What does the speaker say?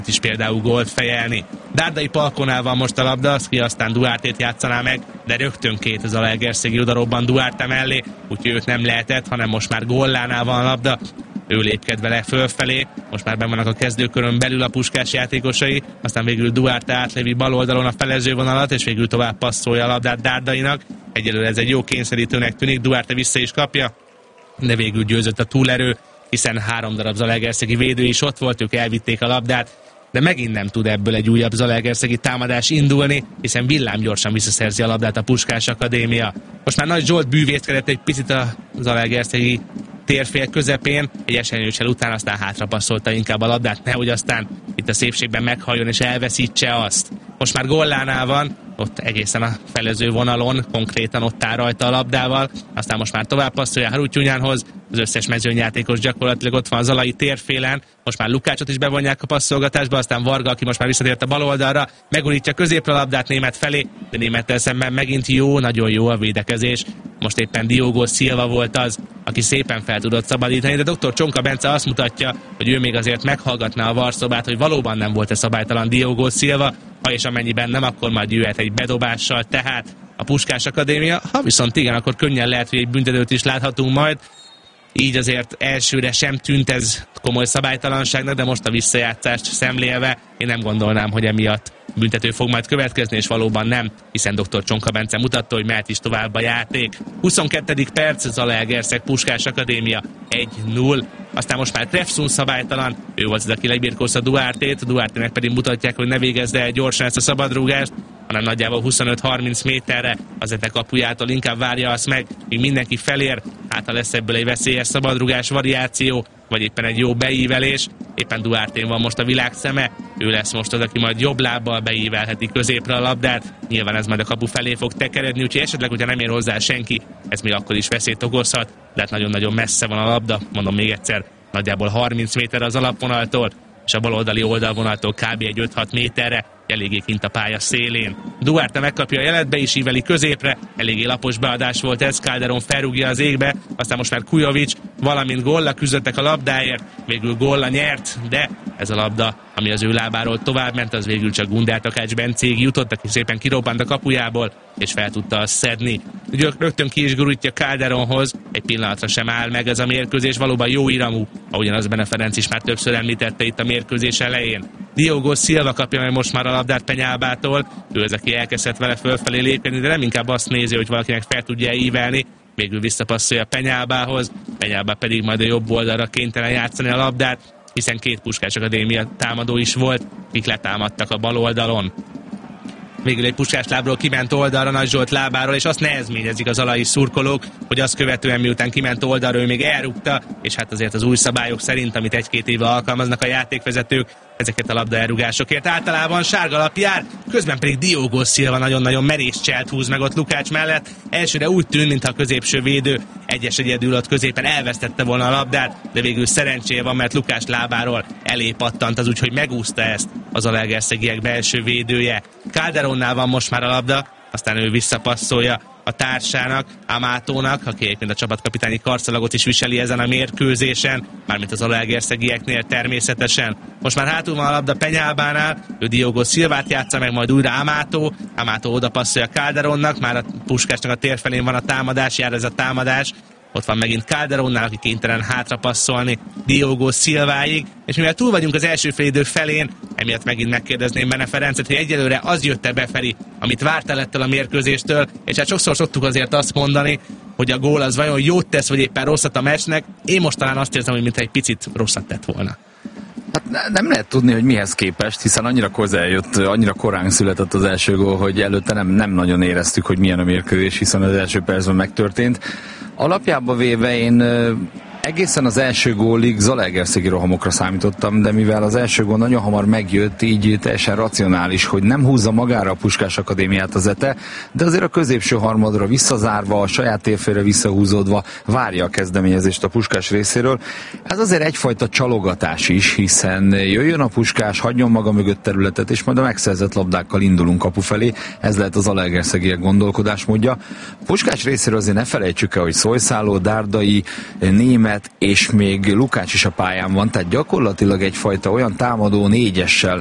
is például gólt fejelni. Dárdai Palkonál van most a labda, az ki aztán Duártét játszaná meg, de rögtön két az Zalaegerszegi odarobban Duárte mellé, úgyhogy őt nem lehetett, hanem most már Gollánál van a labda. Ő lépked vele fölfelé, most már benn vannak a kezdőkörön belül a Puskás játékosai, aztán végül Duárte átlévi bal oldalon a felezővonalat, és végül tovább passzolja a labdát Dárdainak. Egyelőre ez egy jó kényszerítőnek tűnik, Duárte vissza is kapja, de végül győzött a túlerő, hiszen 3 darab zalaegerszegi védő is ott volt, ők elvitték a labdát, de megint nem tud ebből egy újabb zalaegerszegi támadás indulni, hiszen villámgyorsan visszaszerzi a labdát a Puskás Akadémia. Most már Nagy Zsolt bűvészkedett egy picit a zalaegerszegi térfél közepén, egy esernyőcsel után aztán hátrapasszolta inkább a labdát, nehogy aztán itt a szépségben meghalljon és elveszítse azt. Most már Gollánál van, ott egészen a felező vonalon, konkrétan ott áll rajta a labdával, aztán most már tovább passzolja Harutyunyánhoz, az összes mezőnyjátékos gyakorlatilag ott van a zalai térfélen, most már Lukácsot is bevonják a passzolgatásba, aztán Varga, aki most már visszatért a bal oldalra, megurítja középre a labdát Német felé, de Némettel szemben megint jó, nagyon jó a védekezés. Most éppen Diogo Silva volt az, aki szépen fel tudott szabadítani, de dr. Csonka Bence azt mutatja, hogy ő még azért meghallgatná a varszobát, hogy valóban nem volt-e szabálytalan Diogo Silva, ha és amennyiben nem, akkor majd jöhet egy bedobással, tehát a Puskás Akadémia, ha viszont igen, akkor könnyen lehet, hogy egy büntetőt is láthatunk majd. Így azért elsőre sem tűnt ez komoly szabálytalanságnak, de most a visszajátszást szemlélve én nem gondolnám, hogy emiatt büntető fog majd következni, és valóban nem, hiszen dr. Csonka Bence mutatta, hogy mehet is tovább a játék. 22. perc, Zalaegerszeg Puskás Akadémia 1-0. Aztán most már Trefsun szabálytalan, ő volt az, aki lebirkózta Duártét, Duártének pedig mutatják, hogy ne végezze el gyorsan ezt a szabadrúgást, hanem nagyjából 25-30 méterre az Ete kapujától inkább várja azt meg, míg mindenki felér, hát ha lesz ebből egy veszélyes szabadrugás variáció, vagy éppen egy jó beívelés. Éppen Duártén van most a világ szeme, ő lesz most az, aki majd jobb lábbal beívelheti középre a labdát, nyilván ez majd a kapu felé fog tekeredni, úgyhogy esetleg, hogyha nem ér hozzá senki, ez még akkor is veszélyt okozhat, de hát nagyon-nagyon messze van a labda, mondom még egyszer, nagyjából 30 méter az alapvonaltól, és a baloldali oldalvonaltól kb. Egy 5-6 méterre, eléggé kint a pálya szélén. Duárte megkapja a jelet, be is íveli középre, eléggé lapos beadás volt ez, Calderon felrúgja az égbe, aztán most már Kujovics, valamint Golla küzdöttek a labdáért, végül Golla nyert, de ez a labda, ami az ő lábáról tovább ment, az végül csak Gundár Takács Bencéig jutott, aki szépen kirobbant a kapujából, és fel tudta azt szedni. Rögtön ki is gurítja Calderonhoz, egy pillanatra sem áll meg ez a mérkőzés, valóban jó iramú, ahogyan az Bene Ferenc is már többször említette itt a mérkőzés elején. Diogo Silva kapja meg most már a labdát Penyábától, ő az, aki elkezdett vele fölfelé lépni, de nem inkább azt nézi, hogy valakinek fel tudja ívelni, végül visszapasszolja Penyábához, Penyábá pedig majd a jobb oldalra kénytelen játszani a labdát, hiszen két Puskás Akadémia támadó is volt, akik letámadtak a bal oldalon. Végül egy Puskás lábról kiment oldalra Nagy Zsolt lábáról, és azt nehezményezik az zalai szurkolók, hogy azt követően miután kiment oldalra, ő még elrúgta, és hát azért az új szabályok szerint, amit 1-2 éve alkalmaznak a játékvezetők, ezeket a labda elrugásokért általában sárga lap jár, közben pedig Diogo Silva nagyon-nagyon merész cselt húz meg ott Lukács mellett. Elsőre úgy tűnt, mintha a középső védő egyes egyedül ott középen elvesztette volna a labdát, de végül szerencséje van, mert Lukács lábáról elé pattant az, úgyhogy megúszta ezt az zalaegerszegiek belső védője. Calderonnál van most már a labda, aztán ő visszapasszolja a társának, Amatónak, aki egyébként a csapatkapitányi karszalagot is viseli ezen a mérkőzésen, mármint az zalaegerszegieknél természetesen. Most már hátul van a labda Penyábánál, ő Diogo Silvát játsza meg, majd újra Amató oda passzolja Calderonnak, már a Puskásnak a térfelén van a támadás, jár ez a támadás. Ott van megint Calderonnál, aki kénytelen hátrapasszolni Diogo Silváig, és mivel túl vagyunk az első félidő felén, emiatt megint megkérdezném Bene Ferencet, hogy egyelőre az jött-e befelé, amit vártál ettől a mérkőzéstől, és hát sokszor szoktuk azért azt mondani, hogy a gól az vajon jót tesz, vagy éppen rosszat a meccsnek. Én most talán azt érzem, hogy mintha egy picit rosszat tett volna. Hát nem lehet tudni, hogy mihez képest, hiszen annyira közel jött, annyira korán született az első gól, hogy előtte nem nagyon éreztük, hogy milyen a mérkőzés, hiszen az első percben megtörtént. Alapjába véve én egészen az első gólig zalaegerszegi rohamokra számítottam, de mivel az első gól nagyon hamar megjött, így teljesen racionális, hogy nem húzza magára a Puskás Akadémiát az Ete, de azért a középső harmadra visszazárva, a saját térfélre visszahúzódva várja a kezdeményezést a Puskás részéről. Ez azért egyfajta csalogatás is, hiszen jöjjön a Puskás, hagyjon maga mögött területet, és majd a megszerzett labdákkal indulunk kapu felé. Ez lehet az zalaegerszegiek gondolkodásmódja. Puskás részéről azért ne felejtsük el, hogy Szojszáló, Dárdai, Német, Németh és még Lukács is a pályán van, tehát gyakorlatilag egyfajta olyan támadó négyessel